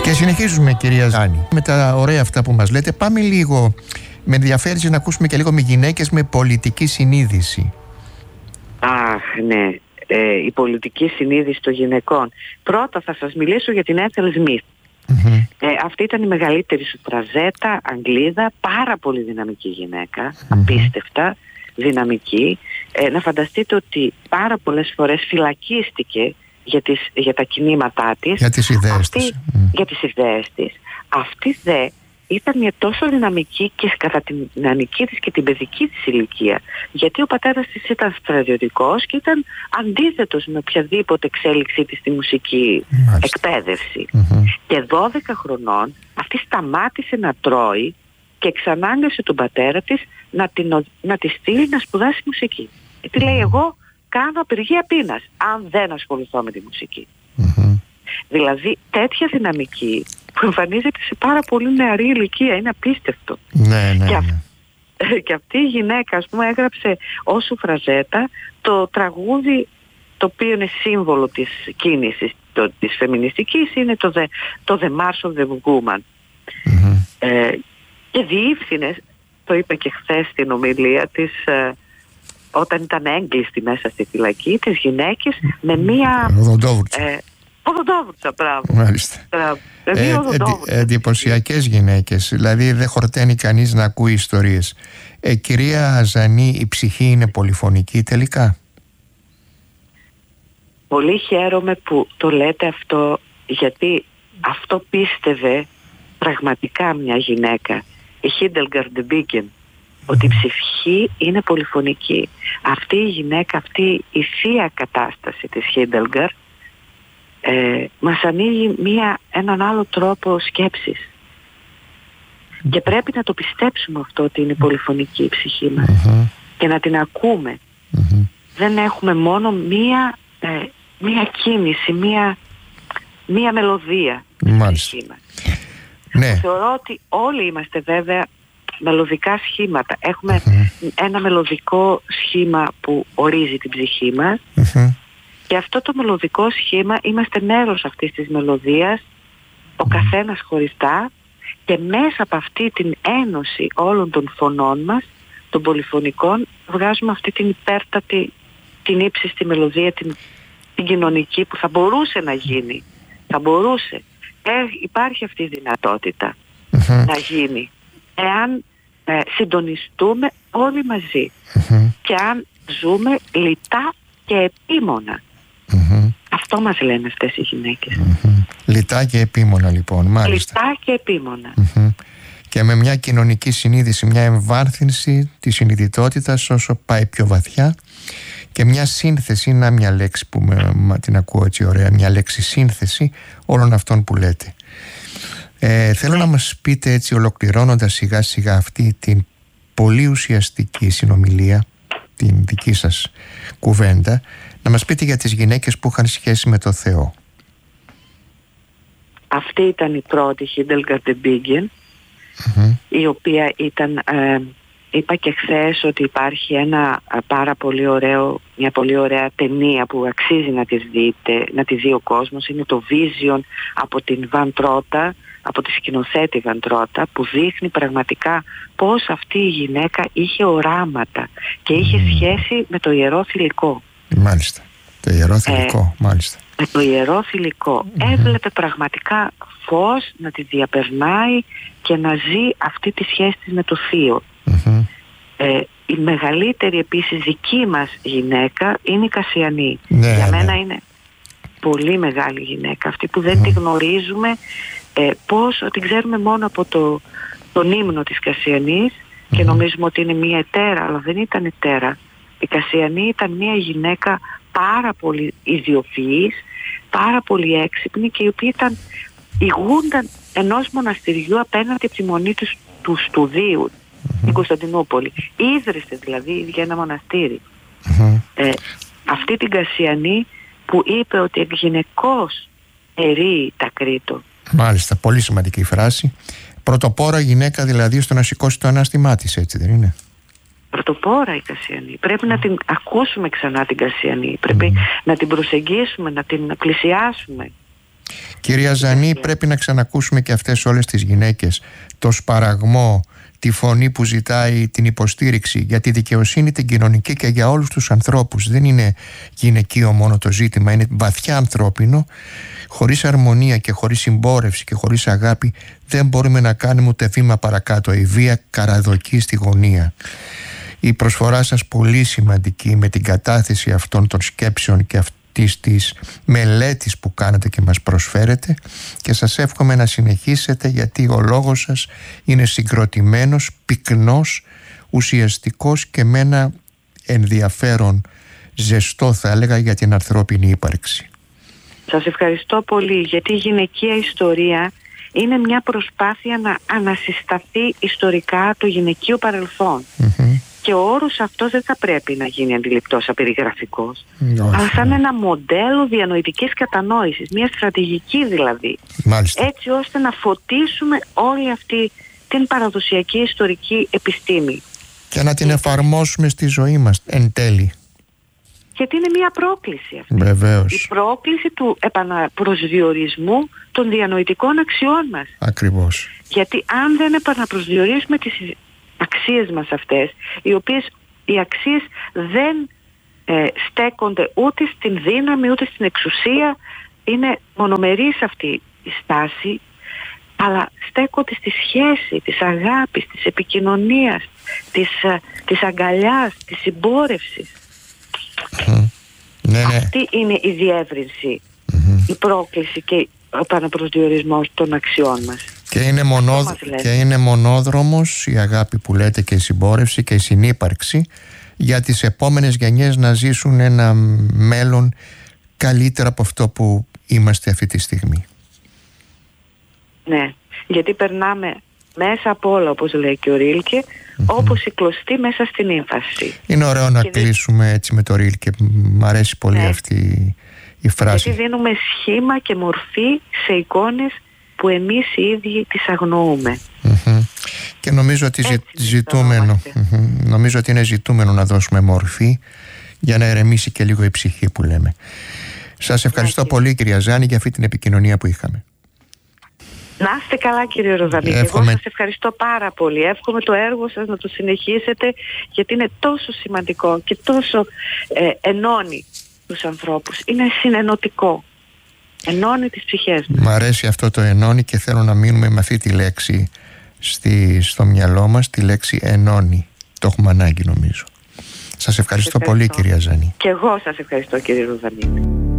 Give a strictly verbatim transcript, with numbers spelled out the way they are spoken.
Και συνεχίζουμε, κυρία Ζάνη, με τα ωραία αυτά που μας λέτε. Πάμε λίγο, με ενδιαφέρει να ακούσουμε και λίγο με γυναίκες με πολιτική συνείδηση. Αχ, ναι. Ε, η πολιτική συνείδηση των γυναικών. Πρώτα θα σας μιλήσω για την Ethel Smith. Mm-hmm. Ε, αυτή ήταν η μεγαλύτερη σουφραζέτα, Αγγλίδα, πάρα πολύ δυναμική γυναίκα, mm-hmm. απίστευτα δυναμική. Ε, να φανταστείτε ότι πάρα πολλές φορές φυλακίστηκε για, τις, για τα κινήματά της. Για τις ιδέες αυτή, της. Για τις ιδέες της. Αυτή δε ήταν μια τόσο δυναμική και κατά την νεανική της και την παιδική της ηλικία, γιατί ο πατέρας της ήταν στρατιωτικός και ήταν αντίθετος με οποιαδήποτε εξέλιξη της στη μουσική Μάλιστα. εκπαίδευση. Mm-hmm. Και δώδεκα χρονών αυτή σταμάτησε να τρώει και εξανάγκασε τον πατέρα της να, την, να τη στείλει να σπουδάσει μουσική. Γιατί mm-hmm. λέει, εγώ κάνω απεργία πείνας αν δεν ασχοληθώ με τη μουσική. Mm-hmm. Δηλαδή τέτοια δυναμική που εμφανίζεται σε πάρα πολύ νεαρή ηλικία, είναι απίστευτο. Ναι, ναι, και, αυ... ναι. και αυτή η γυναίκα, ας πούμε, έγραψε ως σουφραζέτα το τραγούδι το οποίο είναι σύμβολο της κίνησης το, της φεμινιστικής, είναι το The, το The March of the Woman. Mm-hmm. Ε, και διεύθυνε, το είπε και χθες στην ομιλία της, ε, όταν ήταν έγκλειστη μέσα στη φυλακή, τις γυναίκες με μία... Ε, οδοντόβουρτσα, μπράβο. Μάλιστα. Ε, εντυπωσιακές γυναίκες, δηλαδή δεν χορταίνει κανείς να ακούει ιστορίες. Ε, κυρία Ζανή, η ψυχή είναι πολυφωνική τελικά? Πολύ χαίρομαι που το λέτε αυτό, γιατί αυτό πίστευε πραγματικά μια γυναίκα, η Hildegard de Bingen, ότι η ψυχή είναι πολυφωνική. Αυτή η γυναίκα, αυτή η θεία κατάσταση της Hildegard ε, μας ανοίγει μια, έναν άλλο τρόπο σκέψης. Και πρέπει να το πιστέψουμε αυτό, ότι είναι πολυφωνική η ψυχή μας uh-huh. και να την ακούμε. Uh-huh. Δεν έχουμε μόνο μία, ε, μία κίνηση, μία, μία μελωδία στην ψυχή μας. Ναι. Θεωρώ ότι όλοι είμαστε βέβαια μελωδικά σχήματα. Έχουμε uh-huh. ένα μελωδικό σχήμα που ορίζει την ψυχή μας uh-huh. και αυτό το μελωδικό σχήμα, είμαστε μέρος αυτής της μελωδίας, ο uh-huh. καθένας χωριστά, και μέσα από αυτή την ένωση όλων των φωνών μας, των πολυφωνικών, βγάζουμε αυτή την υπέρτατη, την ύψιστη μελωδία, την, την κοινωνική, που θα μπορούσε να γίνει. Θα μπορούσε. Ε, υπάρχει αυτή η δυνατότητα uh-huh. να γίνει. Εάν ε, συντονιστούμε όλοι μαζί uh-huh. και αν ζούμε λιτά και επίμονα. Uh-huh. Αυτό μας λένε αυτές οι γυναίκες. Uh-huh. Λιτά και επίμονα, λοιπόν, μάλιστα. Λιτά και επίμονα. Uh-huh. Και με μια κοινωνική συνείδηση, μια εμβάρθυνση της συνειδητότητας όσο πάει πιο βαθιά, και μια σύνθεση, να μια λέξη που με, μα, την ακούω έτσι ωραία, μια λέξη σύνθεση όλων αυτών που λέτε. Ε, θέλω να μας πείτε, έτσι ολοκληρώνοντας σιγά σιγά αυτή την πολύ ουσιαστική συνομιλία, την δική σας κουβέντα, να μας πείτε για τις γυναίκες που είχαν σχέση με το Θεό. Αυτή ήταν η πρώτη, Hildegard de Bingen, mm-hmm. η οποία ήταν, ε, είπα και χθες ότι υπάρχει ένα πάρα πολύ ωραίο, μια πολύ ωραία ταινία που αξίζει να τη δείτε, να τη δει ο κόσμος. Είναι το Vision από την Van Trota, από τη σκηνοθέτη Van Trota, που δείχνει πραγματικά πώς αυτή η γυναίκα είχε οράματα και είχε mm. σχέση με το ιερό θηλυκό. Μάλιστα. Το ιερό θηλυκό, ε, μάλιστα. Με το ιερό θηλυκό. Mm-hmm. Έβλεπε πραγματικά φως να τη διαπερνάει και να ζει αυτή τη σχέση της με το Θείο. Mm-hmm. Ε, η μεγαλύτερη επίσης δική μας γυναίκα είναι η Κασιανή. Ναι, για μένα ναι. είναι πολύ μεγάλη γυναίκα. Αυτή που δεν mm. τη γνωρίζουμε, ε, πώς την ξέρουμε μόνο από το, τον ύμνο της Κασιανής mm-hmm. και νομίζουμε ότι είναι μια ετέρα, αλλά δεν ήταν ετέρα. Η Κασιανή ήταν μια γυναίκα πάρα πολύ ιδιοφυής, πάρα πολύ έξυπνη, και η οποία ήταν ηγούνταν ενός μοναστηριού απέναντι από τη μονή του, του Στουδίου mm-hmm. στην Κωνσταντινούπολη. Ίδρυσε δηλαδή για ένα μοναστήρι. Mm-hmm. Ε, αυτή την Κασιανή που είπε ότι γυναικός ερεί τα κρήτο. Μάλιστα, πολύ σημαντική φράση. Πρωτοπόρα γυναίκα δηλαδή στο να σηκώσει το ανάστημά της, έτσι δεν είναι? Πρωτοπόρα η Κασιανή. Πρέπει mm. να την ακούσουμε ξανά την Κασιανή. Πρέπει mm. να την προσεγγίσουμε, να την πλησιάσουμε. Κυρία Ζανή, πρέπει να ξανακούσουμε και αυτές όλες τις γυναίκες, το σπαραγμό, τη φωνή που ζητάει την υποστήριξη για τη δικαιοσύνη την κοινωνική και για όλους τους ανθρώπους. Δεν είναι γυναικείο μόνο το ζήτημα, είναι βαθιά ανθρώπινο. Χωρίς αρμονία και χωρίς συμπόρευση και χωρίς αγάπη δεν μπορούμε να κάνουμε ούτε βήμα παρακάτω. Η βία καραδοκεί στη γωνία. Η προσφορά σας πολύ σημαντική με την κατάθεση αυτών των σκέψεων και αυτής της μελέτης που κάνετε και μας προσφέρετε, και σας εύχομαι να συνεχίσετε, γιατί ο λόγος σας είναι συγκροτημένος, πυκνός, ουσιαστικός και με ένα ενδιαφέρον ζεστό, θα έλεγα, για την ανθρώπινη ύπαρξη. Σας ευχαριστώ πολύ, γιατί η γυναικεία ιστορία είναι μια προσπάθεια να ανασυσταθεί ιστορικά το γυναικείο παρελθόν. Mm-hmm. Και ο όρος αυτός δεν θα πρέπει να γίνει αντιληπτός απεριγραφικός, mm-hmm. αλλά σαν ένα μοντέλο διανοητικής κατανόησης, μια στρατηγική δηλαδή. Μάλιστα. Έτσι ώστε να φωτίσουμε όλη αυτή την παραδοσιακή ιστορική επιστήμη. Και να την εφαρμόσουμε στη ζωή μας εν τέλει. Γιατί είναι μια πρόκληση αυτή. Βεβαίως. Η πρόκληση του επαναπροσδιορισμού των διανοητικών αξιών μας. Ακριβώς. Γιατί αν δεν επαναπροσδιορίσουμε τις αξίες μας αυτές, οι οποίες οι αξίες δεν ε, στέκονται ούτε στην δύναμη ούτε στην εξουσία, είναι μονομερής αυτή η στάση, αλλά στέκονται στη σχέση της αγάπης, της επικοινωνίας, της, της αγκαλιάς, της συμπόρευσης. Mm. Ναι, ναι. Αυτή είναι η διεύρυνση, mm-hmm. η πρόκληση και ο επαναπροσδιορισμός των αξιών μας. Και είναι, μονόδ... και είναι μονόδρομος η αγάπη που λέτε και η συμπόρευση και η συνύπαρξη για τις επόμενες γενιές να ζήσουν ένα μέλλον καλύτερα από αυτό που είμαστε αυτή τη στιγμή. Ναι, γιατί περνάμε μέσα από όλα, όπως λέει και ο Ρίλκε, mm-hmm. όπως η κλωστή μέσα στην ύφαση. Είναι ωραίο να και κλείσουμε δι... έτσι με το Ρίλκε. Μ' αρέσει πολύ ναι. αυτή η φράση. Γιατί δίνουμε σχήμα και μορφή σε εικόνες που εμείς οι ίδιοι τις αγνοούμε. Mm-hmm. Και νομίζω ότι, ζη... ζητούμενο, mm-hmm. νομίζω ότι είναι ζητούμενο να δώσουμε μορφή για να ερεμήσει και λίγο η ψυχή που λέμε. Σας ευχαριστώ ναι, πολύ, κυρία Ζάνη, για αυτή την επικοινωνία που είχαμε. Να είστε καλά, κύριε Ροδανίκη. Εύχομαι... Εγώ σας ευχαριστώ πάρα πολύ. Εύχομαι το έργο σας να το συνεχίσετε, γιατί είναι τόσο σημαντικό και τόσο ε, ενώνει τους ανθρώπους. Είναι συνενωτικό. Ενώνει τις ψυχές μας. Μ' αρέσει αυτό το ενώνει και θέλω να μείνουμε με αυτή τη λέξη στη, στο μυαλό μας, τη λέξη ενώνει. Το έχουμε ανάγκη, νομίζω. Σας ευχαριστώ, σας ευχαριστώ πολύ, κυρία Ζανή. Και εγώ σας ευχαριστώ, κύριε Ροδανίκη.